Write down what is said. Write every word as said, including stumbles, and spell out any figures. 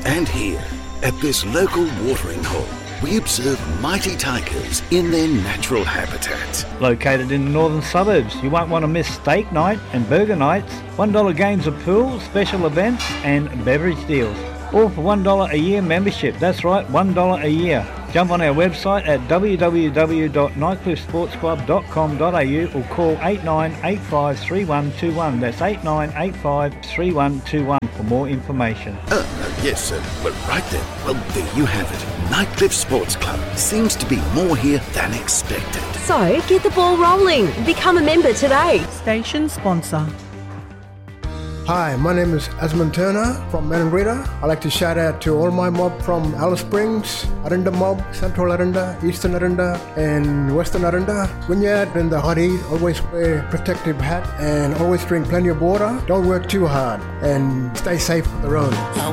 And here, at this local watering hole, we observe mighty tigers in their natural habitat. Located in the northern suburbs, you won't want to miss steak night and burger nights, one dollar games of pool, special events and beverage deals. All for one dollar a year membership. That's right, one dollar a year. Jump on our website at w w w dot nightcliff sports club dot com dot a u or call eight nine eight five three one two one. That's eight nine eight five three one two one for more information. Oh, uh, yes, sir. Well, right then. Well, there you have it. Nightcliff Sports Club. Seems to be more here than expected. So, get the ball rolling. Become a member today. Station sponsor. Hi, my name is Asmund Turner from Maningrida. I'd like to shout out to all my mob from Alice Springs, Arinda mob, Central Arinda, Eastern Arinda, and Western Arinda. When you're out in the hot heat, always wear a protective hat and always drink plenty of water. Don't work too hard and stay safe on the road.